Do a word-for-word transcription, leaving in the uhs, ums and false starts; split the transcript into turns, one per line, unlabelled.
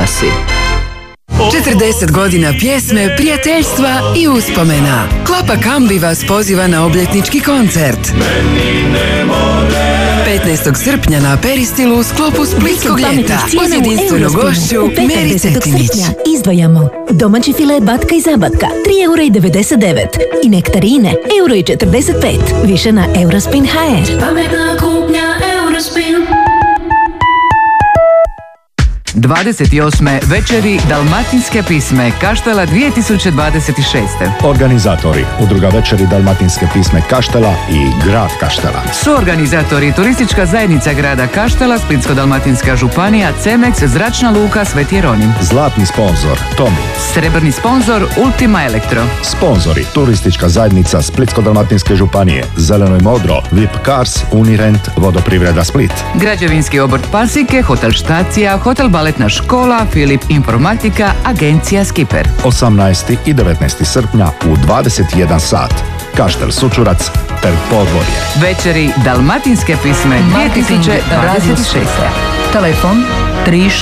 oglasi.
četrdeset godina pjesme, prijateljstva i uspomena. Klapa Kambi vas poziva na obljetnički koncert. petnaestog srpnja na Peristilu u sklopu Splitskog ljeta. Uz jedinstvenu gošću Meri Cetinić.
Izdvajamo domaći file batka i zabatka tri eura i devedeset devet i nektarine euro i četrdeset pet. Više na Eurospin ha er.
Pametna kupnja Eurospin.
dvadeset osme večeri Dalmatinske pisme Kaštela dvije tisuće dvadeset šeste.
Organizatori Udruga večeri Dalmatinske pisme Kaštela i grad Kaštela.
Suorganizatori Turistička zajednica grada Kaštela, Splitsko-dalmatinska županija, Cemex, Zračna luka Sveti Jeronim.
Zlatni sponzor Tomi.
Srebrni sponzor Ultima Elektro.
Sponzori Turistička zajednica Splitsko-dalmatinske županije, Zeleno i modro, V I P Cars, Unirent, Vodoprivreda Split.
Građevinski obrt Pasike, Hotel Štacija, Hotel Baletna škola, Filip Informatika, Agencija Skiper.
osamnaestog i devetnaestog srpnja u dvadeset jedan sat. Kaštel Sučurac, ter Podvorje.
Večeri Dalmatinske pisme dvije tisuće dvadeset šeste.
Telefon tri